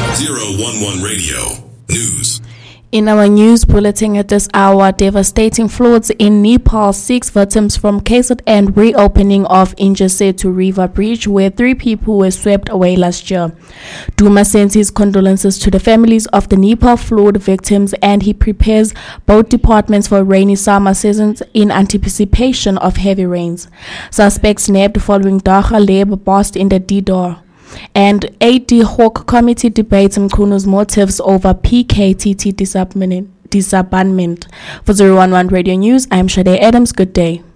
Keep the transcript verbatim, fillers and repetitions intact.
zero one one Radio News. In our news bulletin at this hour, devastating floods in Nepal, six victims from K Z N reopening of Injasetu River Bridge, where three people were swept away last year. Duma sends his condolences to the families of the Nepal flood victims, and he prepares both departments for rainy summer seasons in anticipation of heavy rains. Suspects nabbed following Dagga Lab burst in the D-Door. And A D Hawk Committee debates Mkunu's motives over P K T T disabandonment. For zero one one Radio News, I'm Shade Adams. Good day.